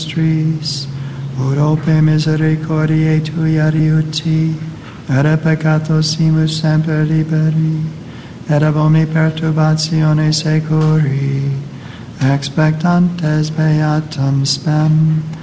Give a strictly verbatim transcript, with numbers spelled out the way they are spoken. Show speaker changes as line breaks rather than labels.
nostris, urope misericordiae tui adiuti, et a peccatosimus semper liberi, et ab omni perturbatione securi, expectantes beatum spem,